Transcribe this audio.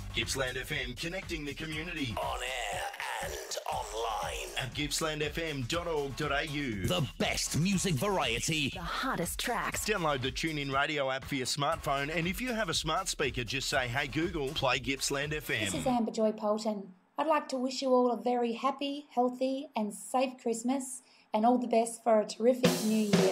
Gippsland FM, connecting the community. On air and online. At gippslandfm.org.au. The best music variety. The hottest tracks. Download the TuneIn radio app for your smartphone, and if you have a smart speaker, just say, "Hey Google, play Gippsland FM." This is Amber Joy Polton. I'd like to wish you all a very happy, healthy and safe Christmas and all the best for a terrific new year.